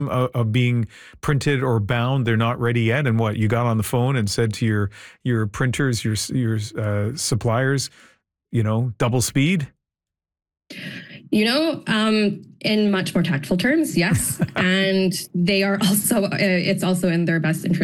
of being printed or bound, they're not ready yet. And what, you got on the phone and said to your printers, your suppliers, double speed? In much more tactful terms, yes. And they are also, it's also in their best interest